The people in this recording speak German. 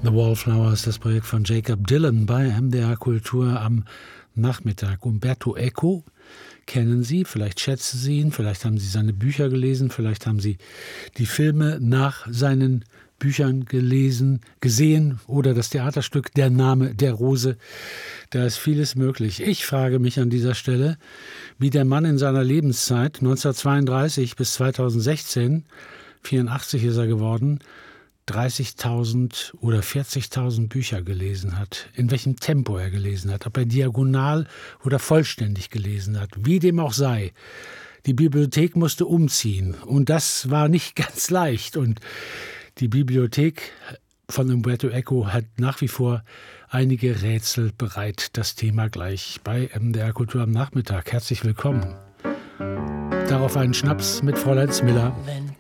The Wallflowers, das Projekt von Jakob Dylan bei MDR Kultur am Nachmittag. Umberto Eco kennen Sie, vielleicht schätzen Sie ihn, vielleicht haben Sie seine Bücher gelesen, vielleicht haben Sie die Filme nach seinen Büchern gesehen oder das Theaterstück Der Name der Rose. Da ist vieles möglich. Ich frage mich an dieser Stelle, wie der Mann in seiner Lebenszeit 1932 bis 2016, 84 ist er geworden, 30.000 oder 40.000 Bücher gelesen hat, in welchem Tempo er gelesen hat, ob er diagonal oder vollständig gelesen hat, wie dem auch sei. Die Bibliothek musste umziehen und das war nicht ganz leicht und die Bibliothek von Umberto Eco hat nach wie vor einige Rätsel bereit. Das Thema gleich bei MDR Kultur am Nachmittag. Herzlich willkommen. Darauf einen Schnaps mit Fräulein Smiller. Wenn